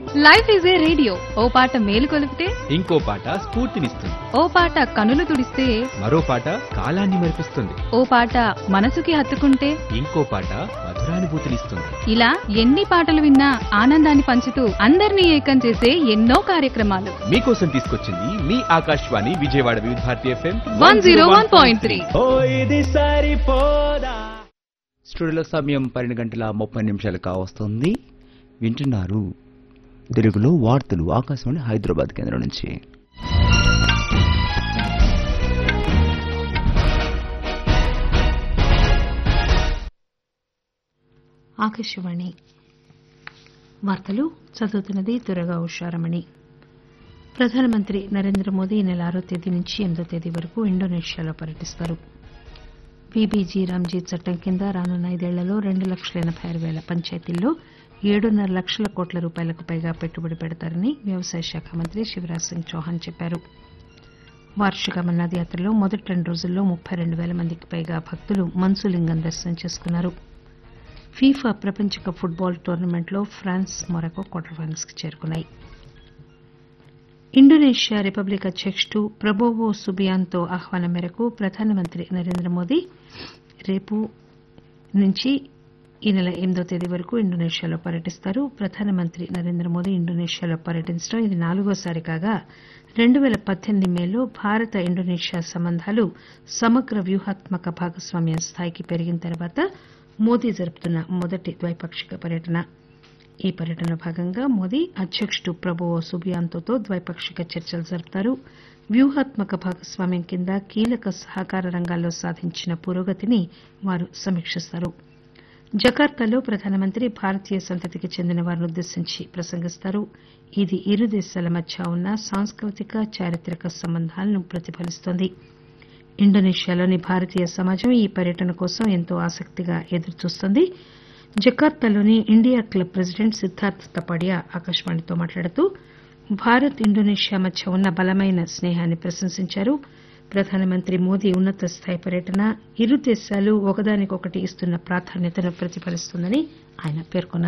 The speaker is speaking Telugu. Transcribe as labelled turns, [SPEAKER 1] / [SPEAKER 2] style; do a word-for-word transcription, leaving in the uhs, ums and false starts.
[SPEAKER 1] లైఫ్ ఈజ్ ఏ రేడియో ఓ పాట మేలు కొలిపితే
[SPEAKER 2] ఇంకో పాట స్ఫూర్తినిస్తుంది.
[SPEAKER 1] ఓ పాట కనులు తుడిస్తే
[SPEAKER 2] మరో పాట కాలాన్ని మరిపిస్తుంది.
[SPEAKER 1] ఓ పాట మనసుకి హత్తుకుంటే
[SPEAKER 2] ఇంకో పాట మధురానుభూతినిస్తుంది.
[SPEAKER 1] ఇలా ఎన్ని పాటలు విన్నా ఆనందాన్ని పంచుతూ అందరినీ ఏకం చేసే ఎన్నో కార్యక్రమాలు
[SPEAKER 2] మీకోసం తీసుకొచ్చింది మీ ఆకాశవాణి విజయవాడ వివిధ Bharati FM
[SPEAKER 1] one zero one point three.
[SPEAKER 2] ఓ ఇది సరిపోదా. స్టూడియోలో సమయం పన్నెండు గంటల ముప్పై నిమిషాలు కావస్తుంది. వింటున్నారు తెలుగులో వార్తలు ఆకాశవాణి హైదరాబాద్ కేంద్రం నుంచి.
[SPEAKER 3] ఆకాశవాణి వార్తలు చదువుతున్నది దుర్గా ఉషారమణి. ప్రధానమంత్రి నరేంద్ర మోదీ ఈ నెల ఆరో తేదీ నుంచి ఎనిమిదో తేదీ వరకు ఇండోనేషియాలో పర్యటిస్తారు. బీబీజీ రామ్జీ చట్టం కింద రానున్న ఐదేళ్లలో రెండు లక్షల ఎనబై ఆరు వేల పంచాయతీల్లో ఏడున్నర లక్షల కోట్ల రూపాయలకు పైగా పెట్టుబడి పెడతారని వ్యవసాయ శాఖ మంత్రి శివరాజ్ సింగ్ చౌహాన్ చెప్పారు. వార్షిక అమర్నాథ్ యాత్రలో మొదటి రెండు రోజుల్లో ముప్పై రెండు వేల మందికి పైగా భక్తులు మన్సులింగం దర్శనం చేసుకున్నారు. ఫీఫా ప్రపంచ కప్ ఫుట్బాల్ టోర్నమెంట్లో ఫ్రాన్స్ మొరాకో క్వార్టర్ ఫైనల్స్ కి చేరుకున్నాయి. ఇండోనేషియా రిపబ్లిక్ అధ్యకుడు ప్రబోవో సుబియాంతో ఆహ్వానం మేరకు ప్రధానమంత్రి నరేంద్ర మోదీ రేపు నుంచి ఈ నెల ఎనిమిదో తేదీ వరకు ఇండోనేషియాలో పర్యటిస్తారు. ప్రధానమంత్రి నరేంద్ర మోదీ ఇండోనేషియాలో పర్యటించడం ఇది నాలుగోసారి కాగా రెండు పేల పద్దెనిమిది మేలో భారత ఇండోనేషియా సంబంధాలు సమగ్ర వ్యూహాత్మక భాగస్వామ్యం స్థాయికి పెరిగిన తర్వాత మోదీ జరుపుతున్న మొదటి ద్వైపాక్షిక పర్యటన. ఈ పర్యటనలో భాగంగా మోదీ అధ్యకుడు ప్రబోవో సుబియాంతోతో ద్వైపాక్షిక చర్చలు జరుపుతారు. వ్యూహాత్మక భాగస్వామ్యం కింద కీలక సహకార రంగాల్లో సాధించిన పురోగతిని వారు సమీక్షిస్తారు. జకార్తాలో ప్రధానమంత్రి భారతీయ సంతతికి చెందిన వారిని ఉద్దేశించి ప్రసంగిస్తారు. ఇది ఇరు దేశాల మధ్య ఉన్న సాంస్కృతిక చారిత్రక సంబంధాలను ప్రతిఫలిస్తోంది. ఇండోనేషియాలోని భారతీయ సమాజం ఈ పర్యటన కోసం ఎంతో ఆసక్తిగా ఎదురుచూస్తోంది. జకార్తాలోని India club president Siddharth Tapadia ఆకాశవాణితో మాట్లాడుతూ భారత్ ఇండోనేషియా మధ్య ఉన్న బలమైన స్నేహాన్ని ప్రశంసించారు. ప్రధానమంత్రి మోదీ ఉన్నత స్థాయి పర్యటన ఇరు దేశాలు ఒకదానికొకటి ఇస్తున్న ప్రాధాన్యతను ప్రతిఫలిస్తోందని ఆయన పేర్కొన్నారు.